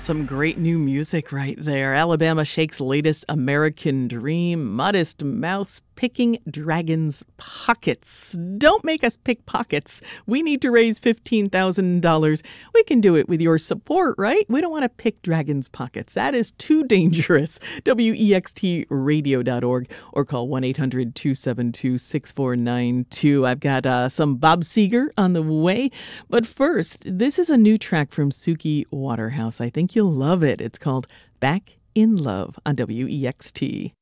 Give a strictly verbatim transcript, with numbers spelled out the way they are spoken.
some great new music right there. Alabama Shake's latest American Dream, Modest Mouse picking dragons' pockets. Don't make us pick pockets. We need to raise fifteen thousand dollars. We can do it with your support, right? We don't want to pick dragons' pockets. That is too dangerous. W E X T radio dot org or call one eight hundred two seven two six four nine two. I've got uh, some Bob Seger on the way. But first, this is a new track from Suki Waterhouse. I think you'll love it. It's called Back in Love on W E X T.